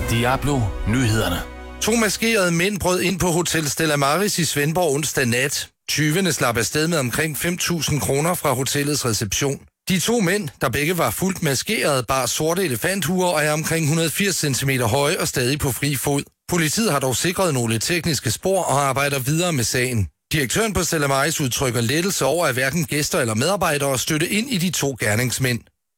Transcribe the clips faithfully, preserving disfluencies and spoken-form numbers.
Diablo Nyhederne. To maskerede mænd brød ind på Hotel Stella Maris i Svendborg onsdag nat. Tyvene slap afsted med omkring fem tusind kroner fra hotellets reception. De to mænd, der begge var fuldt maskerede, bar sorte elefanthuer og er omkring et hundrede og firs centimeter høje og stadig på fri fod. Politiet har dog sikret nogle tekniske spor og arbejder videre med sagen. Direktøren på Stella Maris udtrykker lettelse over, at hverken gæster eller medarbejdere støtte ind i de to gerningsmænd.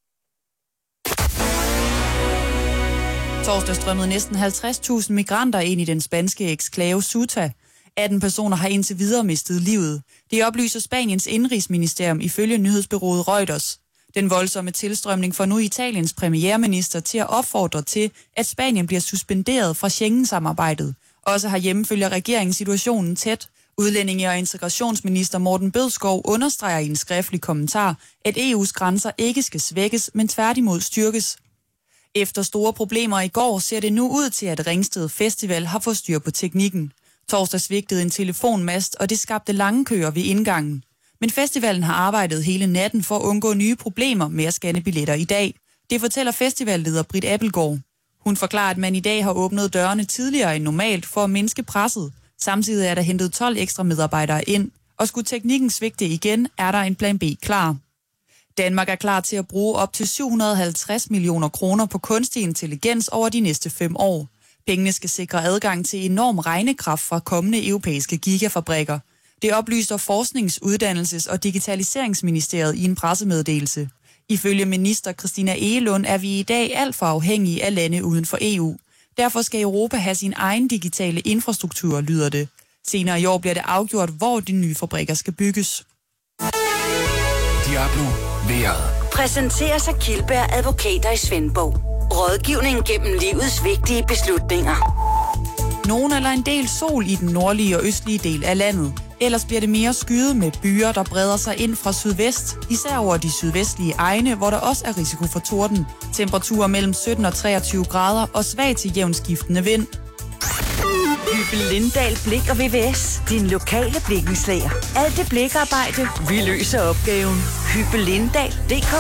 Torsdag strømmede næsten halvtreds tusind migranter ind i den spanske eksklave Ceuta. atten personer har indtil videre mistet livet. Det oplyser Spaniens indrigsministerium ifølge nyhedsbureauet Reuters. Den voldsomme tilstrømning får nu Italiens premierminister til at opfordre til, at Spanien bliver suspenderet fra Schengen-samarbejdet. Også herhjemme følger regeringen situationen tæt. Udlændinge- og integrationsminister Morten Bødskov understreger i en skriftlig kommentar, at E U's grænser ikke skal svækkes, men tværtimod styrkes. Efter store problemer i går ser det nu ud til, at Ringsted Festival har fået styr på teknikken. Torsdag svigtede en telefonmast, og det skabte lange køer ved indgangen. Men festivalen har arbejdet hele natten for at undgå nye problemer med at scanne billetter i dag. Det fortæller festivalleder Britt Appelgaard. Hun forklarer, at man i dag har åbnet dørene tidligere end normalt for at mindske presset. Samtidig er der hentet tolv ekstra medarbejdere ind, og skulle teknikken svigte igen, er der en plan B klar. Danmark er klar til at bruge op til syv hundrede og halvtreds millioner kroner på kunstig intelligens over de næste fem år. Pengene skal sikre adgang til enorm regnekraft fra kommende europæiske gigafabrikker. Det oplyser Forsknings-, Uddannelses- og Digitaliseringsministeriet i en pressemeddelelse. Ifølge minister Christina Egelund er vi i dag alt for afhængige af lande uden for E U. Derfor skal Europa have sin egen digitale infrastruktur, lyder det. Senere i år bliver det afgjort, hvor de nye fabrikker skal bygges. Diablo Vejret. Præsenteres af Kildberg Advokater i Svendborg. Rådgivning gennem livets vigtige beslutninger. Nogen eller en del sol i den nordlige og østlige del af landet. Ellers bliver det mere skyet med byer, der breder sig ind fra sydvest, især over de sydvestlige egne, hvor der også er risiko for torden. Temperaturer mellem sytten og treogtyve grader og svag til jævnskiftende vind. Hyppel Lindahl Blik og V V S. Din lokale blikkenslager. Alt det blikarbejde, vi løser opgaven. Hyppel Lindahl punktum d k.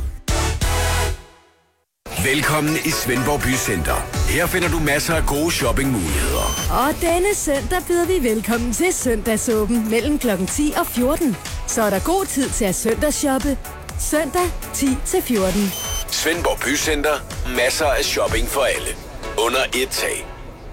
Velkommen i Svendborg Bycenter. Her finder du masser af gode shoppingmuligheder. Og denne søndag byder vi velkommen til søndagsåben mellem klokken ti og fjorten. Så er der god tid til at søndagsshoppe. Søndag ti til fjorten. Svendborg Bycenter. Masser af shopping for alle. Under et tag.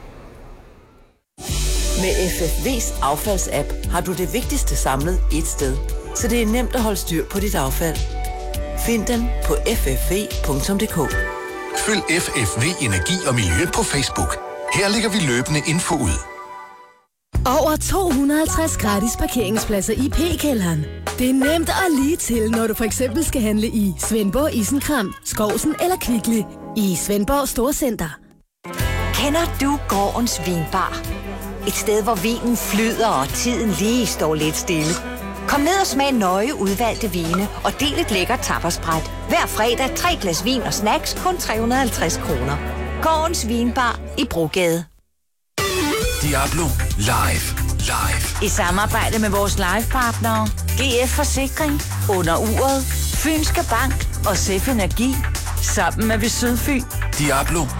Med F F V's affaldsapp har du det vigtigste samlet ét sted. Så det er nemt at holde styr på dit affald. Find den på f f v punktum d k. Følg F F V Energi og Miljø på Facebook. Her lægger vi løbende info ud. Over to hundrede og halvtreds gratis parkeringspladser i P-kælderen. Det er nemt og lige til, når du for eksempel skal handle i Svendborg Isenkram, Skovsen eller Kvickly i Svendborg Storcenter. Kender du gårdens vinbar? Et sted, hvor vinen flyder og tiden lige står lidt stille. Kom ned og smag nøje udvalgte vine og del et lækkert tapasbræt. Hver fredag tre glas vin og snacks kun tre hundrede og halvtreds kroner. Gårdens Vinbar i Brogade. Diablo Live. Live. I samarbejde med vores livepartnere G F Forsikring, Under Uret, Fynske Bank og Sef Energi. Sammen med vi Sydfyn. Diablo